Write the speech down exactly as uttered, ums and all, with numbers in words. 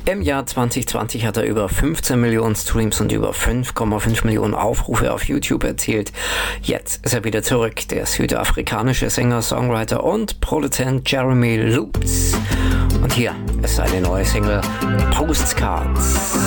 Im Jahr zwanzig zwanzig hat er über fünfzehn Millionen Streams und über fünf Komma fünf Millionen Aufrufe auf YouTube erzielt. Jetzt ist er wieder zurück, der südafrikanische Sänger, Songwriter und Produzent Jeremy Loops. Und hier ist seine neue Single Postcards.